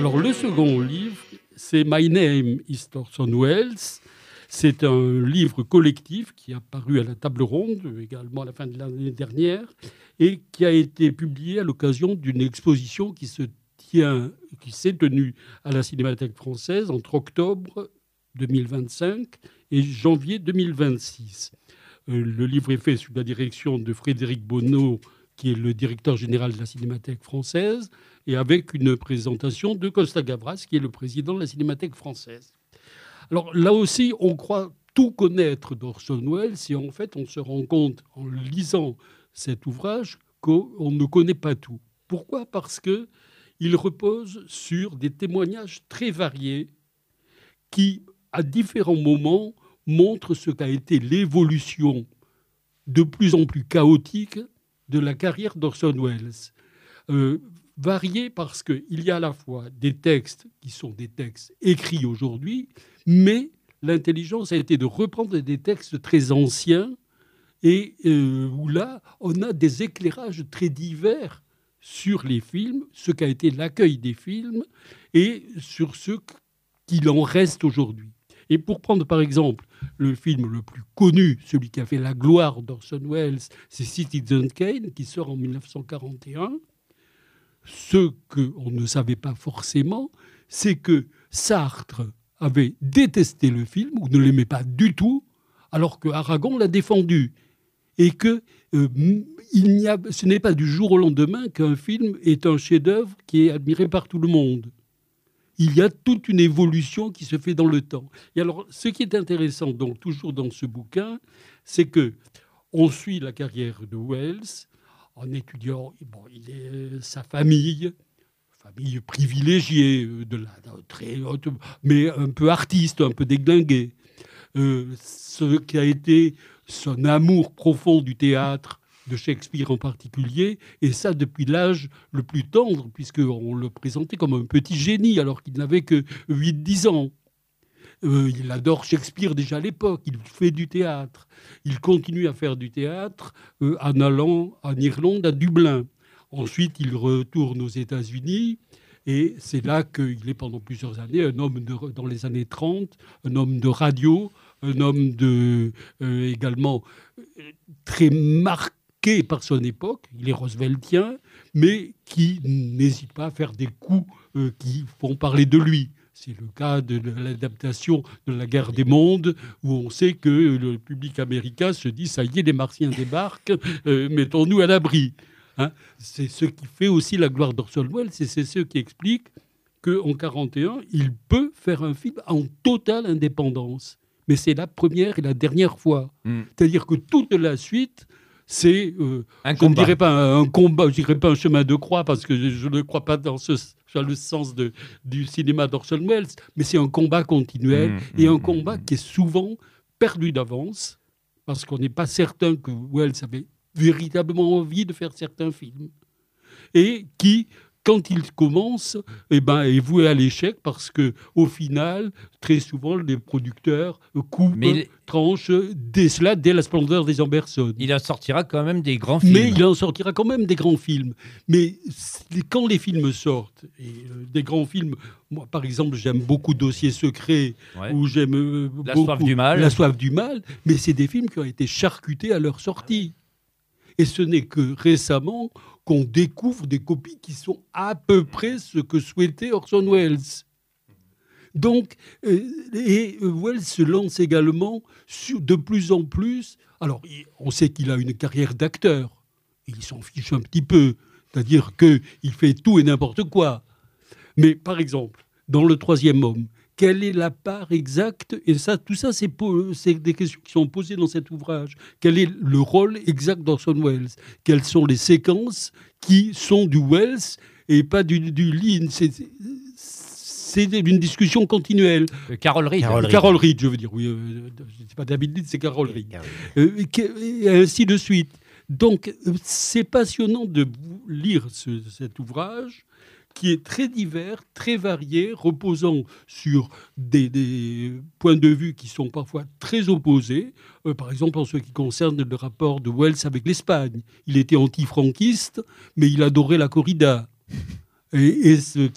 Alors, le second livre, c'est My Name is Orson Welles. C'est un livre collectif qui a paru à la Table Ronde, également à la fin de l'année dernière, et qui a été publié à l'occasion d'une exposition qui s'est tenue à la Cinémathèque française entre octobre 2025 et janvier 2026. Le livre est fait sous la direction de Frédéric Bonneau, qui est le directeur général de la Cinémathèque française, et avec une présentation de Costa Gavras, qui est le président de la Cinémathèque française. Alors là aussi, on croit tout connaître d'Orson Welles, et en fait, on se rend compte, en lisant cet ouvrage, qu'on ne connaît pas tout. Pourquoi ? Parce qu'il repose sur des témoignages très variés qui, à différents moments, montrent ce qu'a été l'évolution de plus en plus chaotique de la carrière d'Orson Welles. Variés parce qu'il y a à la fois des textes qui sont des textes écrits aujourd'hui, mais l'intelligence a été de reprendre des textes très anciens et où là, on a des éclairages très divers sur les films, ce qu'a été l'accueil des films et sur ce qu'il en reste aujourd'hui. Et pour prendre par exemple le film le plus connu, celui qui a fait la gloire d'Orson Welles, c'est Citizen Kane, qui sort en 1941. Ce qu'on ne savait pas forcément, c'est que Sartre avait détesté le film, ou ne l'aimait pas du tout, alors que Aragon l'a défendu. Et que ce n'est pas du jour au lendemain qu'un film est un chef-d'œuvre qui est admiré par tout le monde. Il y a toute une évolution qui se fait dans le temps. Et alors, ce qui est intéressant, donc, toujours dans ce bouquin, c'est qu'on suit la carrière de Welles en étudiant sa famille privilégiée, très haute, mais un peu artiste, un peu déglingué. Ce qui a été son amour profond du théâtre, de Shakespeare en particulier, et ça depuis l'âge le plus tendre, puisqu'on le présentait comme un petit génie, alors qu'il n'avait que 8-10 ans. Il adore Shakespeare déjà à l'époque, il fait du théâtre. Il continue à faire du théâtre en allant en Irlande, à Dublin. Ensuite, il retourne aux États-Unis, et c'est là qu'il est pendant plusieurs années un homme dans les années 30, un homme de radio, un homme également très marqué par son époque, il est rooseveltien, mais qui n'hésite pas à faire des coups qui font parler de lui. C'est le cas de l'adaptation de La Guerre des Mondes, où on sait que le public américain se dit « ça y est, les Martiens débarquent, mettons-nous à l'abri ». C'est ce qui fait aussi la gloire d'Orson Welles, et c'est ce qui explique qu'en 1941, il peut faire un film en totale indépendance. Mais c'est la première et la dernière fois. C'est-à-dire que toute la suite, c'est, je ne dirais pas un combat, je ne dirais pas un chemin de croix, parce que je ne crois pas dans le sens du cinéma d'Orson Welles, mais c'est un combat continuel, et un combat qui est souvent perdu d'avance, parce qu'on n'est pas certain que Welles avait véritablement envie de faire certains films, et qui, quand il commence, est voué à l'échec, parce qu'au final, très souvent, les producteurs coupent, tranchent cela dès La Splendeur des Amberson. Il en sortira quand même des grands films. Mais quand les films sortent, et des grands films, moi, par exemple, j'aime beaucoup Dossier secret, ou j'aime beaucoup La Soif du mal, mais c'est des films qui ont été charcutés à leur sortie. Et ce n'est que récemment qu'on découvre des copies qui sont à peu près ce que souhaitait Orson Welles. Donc, et Welles se lance également de plus en plus. Alors, on sait qu'il a une carrière d'acteur. Il s'en fiche un petit peu. C'est-à-dire qu'il fait tout et n'importe quoi. Mais, par exemple, dans Le Troisième Homme, quelle est la part exacte ? Et ça, tout ça, c'est des questions qui sont posées dans cet ouvrage. Quel est le rôle exact d'Orson Welles ? Quelles sont les séquences qui sont du Welles et pas du Lean ? C'est une discussion continuelle. Carol Reed. Carol Reed, je veux dire. Oui, c'est pas David Lean, c'est Carol Reed. Et ainsi de suite. Donc, c'est passionnant de lire cet ouvrage, qui est très divers, très varié, reposant sur des points de vue qui sont parfois très opposés. Par exemple, en ce qui concerne le rapport de Welles avec l'Espagne. Il était anti-franquiste, mais il adorait la corrida. Et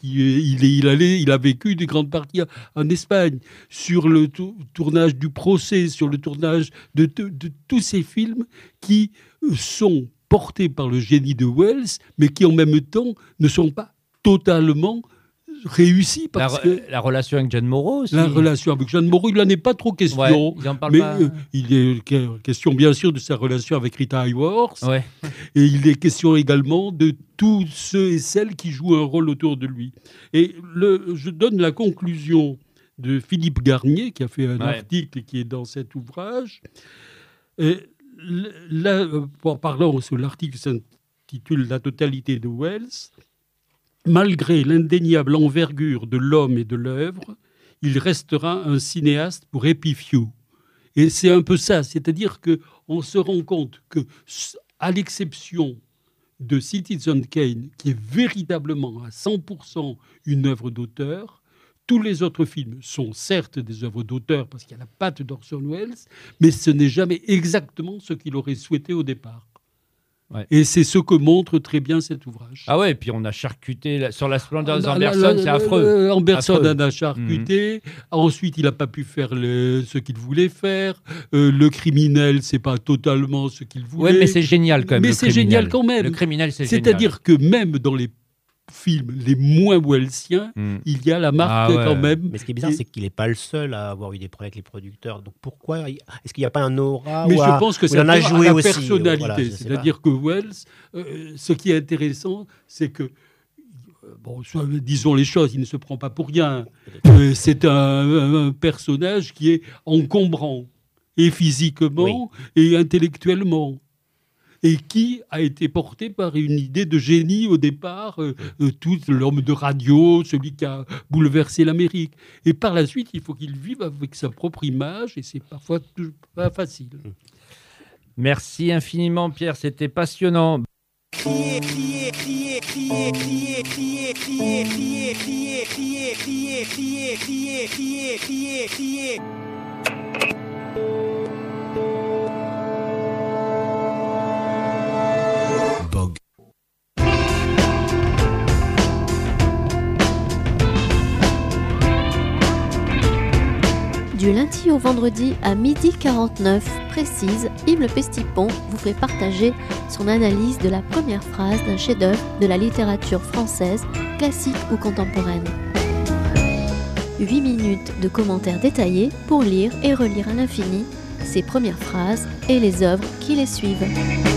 il a vécu de grandes parties en Espagne, sur le tournage du Procès, sur le tournage de tous ces films qui sont portés par le génie de Wells, mais qui en même temps ne sont pas totalement réussi parce que la relation avec Jeanne Moreau aussi. La relation avec Jeanne Moreau, il n'en est pas trop question. Ouais, il en parle pas. Il est question bien sûr de sa relation avec Rita Hayworth. Ouais. Et il est question également de tous ceux et celles qui jouent un rôle autour de lui. Et je donne la conclusion de Philippe Garnier, qui a fait un article qui est dans cet ouvrage. Et là, en parlant sur l'article s'intitule « La totalité de Wells », malgré l'indéniable envergure de l'homme et de l'œuvre, il restera un cinéaste pour Happy Few. Et c'est un peu ça, c'est-à-dire qu'on se rend compte que, à l'exception de Citizen Kane, qui est véritablement à 100% une œuvre d'auteur, tous les autres films sont certes des œuvres d'auteur parce qu'il y a la patte d'Orson Welles, mais ce n'est jamais exactement ce qu'il aurait souhaité au départ. Ouais. Et c'est ce que montre très bien cet ouvrage. Ah ouais, et puis on a charcuté sur la splendeur des Anderson, c'est affreux. Anderson en a charcuté. Ensuite, il n'a pas pu faire ce qu'il voulait faire. Le criminel, c'est pas totalement ce qu'il voulait. Oui, mais c'est génial quand même. Mais c'est génial quand même. Le criminel, c'est génial. C'est-à-dire que même dans les films les moins wellsiens, il y a la marque quand même. Mais ce qui est bizarre, c'est qu'il n'est pas le seul à avoir eu des problèmes avec les producteurs. Donc pourquoi est-ce qu'il n'y a pas un aura? Mais je pense que ça a joué à la personnalité. Voilà, c'est-à-dire que Wells, ce qui est intéressant, c'est que, disons les choses, il ne se prend pas pour rien. C'est un personnage qui est encombrant, et physiquement et intellectuellement. Et qui a été porté par une idée de génie au départ, tout l'homme de radio, celui qui a bouleversé l'Amérique. Et par la suite, il faut qu'il vive avec sa propre image, et c'est parfois pas facile. Merci infiniment, Pierre, c'était passionnant. Crier, crier, crier, crier, crier, crier, crier, crier, crier, crier, crier, crier, crier, crier, crier, crier. Du lundi au vendredi à 12h49 précise, Yves Le Pestipon vous fait partager son analyse de la première phrase d'un chef-d'œuvre de la littérature française, classique ou contemporaine. 8 minutes de commentaires détaillés pour lire et relire à l'infini ces premières phrases et les œuvres qui les suivent.